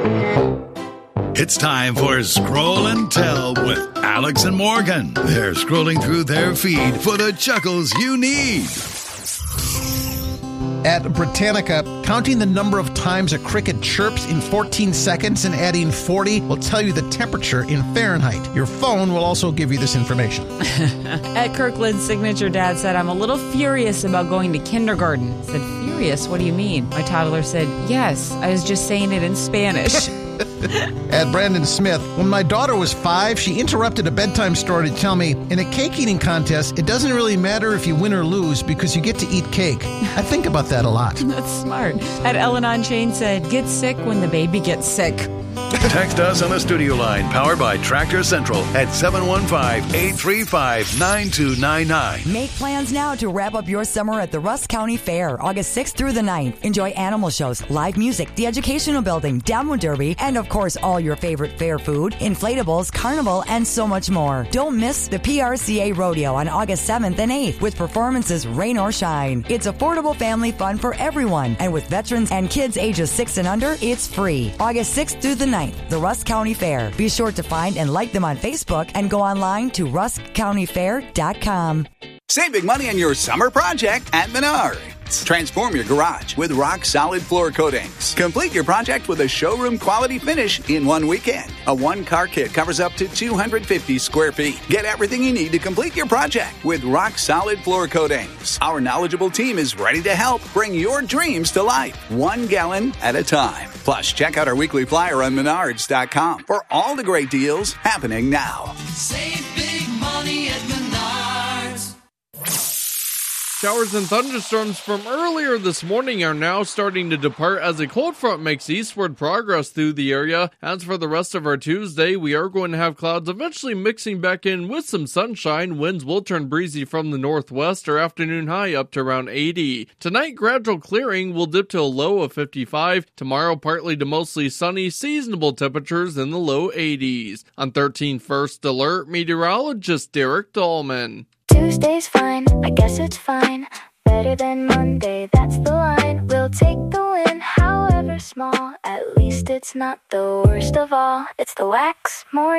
It's time for Scroll and Tell with Alex and Morgan. They're scrolling through their feed for the chuckles you need. At Britannica, counting the number of times a cricket chirps in 14 seconds and adding 40 will tell you the temperature in Fahrenheit. Your phone will also give you this information. At Kirkland, Signature Dad said, I'm a little furious about going to kindergarten. I said, furious? What do you mean? My toddler said, yes, I was just saying it in Spanish. At Brandon Smith, when my daughter was 5, she interrupted a bedtime story to tell me, in a cake eating contest, it doesn't really matter if you win or lose because you get to eat cake. I think about that a lot. That's smart. At Ellen on Chain said, get sick when the baby gets sick. Text us on the studio line, powered by Tractor Central, at 715-835-9299. Make plans now to wrap up your summer at the Rusk County Fair, August 6th through the 9th. Enjoy animal shows, live music, the educational building, demo derby, and of course all your favorite fair food, inflatables, carnival, and so much more. Don't miss the PRCA Rodeo on August 7th and 8th with performances rain or shine. It's affordable family fun for everyone, and with veterans and kids ages 6 and under, it's free. August 6th through the 9th, the Rusk County Fair. Be sure to find and like them on Facebook and go online to ruskcountyfair.com. Save big money on your summer project at Menards. Transform your garage with rock-solid floor coatings. Complete your project with a showroom-quality finish in one weekend. A one-car kit covers up to 250 square feet. Get everything you need to complete your project with rock-solid floor coatings. Our knowledgeable team is ready to help bring your dreams to life, 1 gallon at a time. Plus, check out our weekly flyer on Menards.com for all the great deals happening now. Save big money at Menards. Showers and thunderstorms from earlier this morning are now starting to depart as a cold front makes eastward progress through the area. As for the rest of our Tuesday, we are going to have clouds eventually mixing back in with some sunshine. Winds will turn breezy from the northwest, our afternoon high up to around 80. Tonight, gradual clearing will dip to a low of 55. Tomorrow, partly to mostly sunny, seasonable temperatures in the low 80s. On 13 First Alert, meteorologist Derek Dahlman. Tuesday's fine, I guess it's fine. Better than Monday, that's the line. We'll take the win, however small. At least it's not the worst of all. It's the Wax Morning